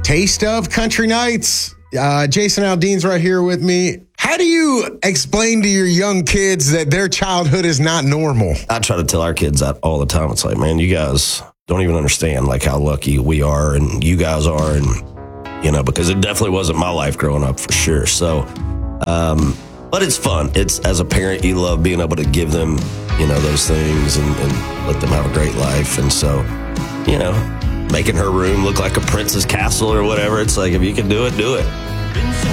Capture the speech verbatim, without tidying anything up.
taste of country nights. Uh, Jason Aldean's right here with me. How do you explain to your young kids that their childhood is not normal? I try to tell our kids that all the time. It's like, man, you guys don't even understand like how lucky we are and you guys are. And, you know, because it definitely wasn't my life growing up for sure. So, um, but it's fun. It's, as a parent, you love being able to give them, you know, those things and, and let them have a great life. And so, you know, making her room look like a prince's castle or whatever. It's like, if you can do it, do it.